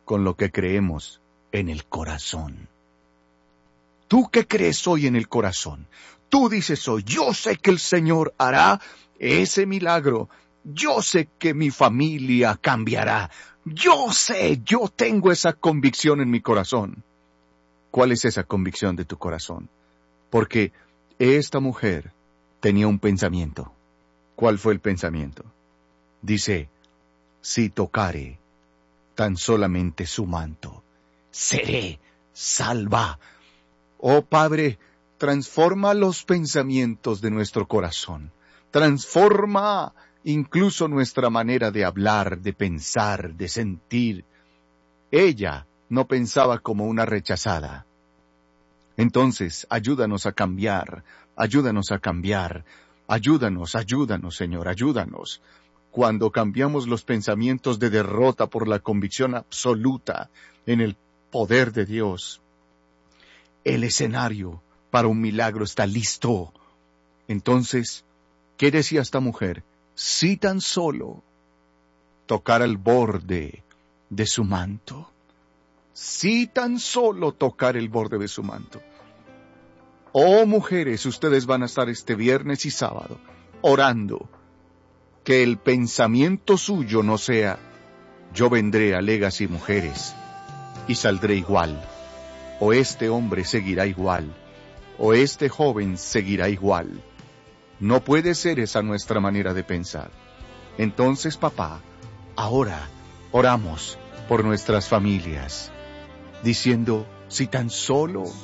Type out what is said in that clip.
con lo que creemos en el corazón. ¿Tú qué crees hoy en el corazón? Tú dices hoy, yo sé que el Señor hará ese milagro. Yo sé que mi familia cambiará. Yo sé, yo tengo esa convicción en mi corazón. ¿Cuál es esa convicción de tu corazón? Porque esta mujer tenía un pensamiento. ¿Cuál fue el pensamiento? Dice, si tocare tan solamente su manto, seré salva. Oh Padre, transforma los pensamientos de nuestro corazón. Transforma incluso nuestra manera de hablar, de pensar, de sentir. Ella no pensaba como una rechazada. Entonces, ayúdanos a cambiar, ayúdanos a cambiar. Ayúdanos, Señor, ayúdanos. Cuando cambiamos los pensamientos de derrota por la convicción absoluta en el poder de Dios, el escenario para un milagro está listo. Entonces, ¿qué decía esta mujer? Si tan solo tocara el borde de su manto. Si tan solo tocar el borde de su manto. Oh mujeres, ustedes van a estar este viernes y sábado orando. Que el pensamiento suyo no sea, yo vendré a Legacy Mujeres y saldré igual. O este hombre seguirá igual. O este joven seguirá igual. No puede ser esa nuestra manera de pensar. Entonces, papá, ahora oramos por nuestras familias, diciendo, si tan solo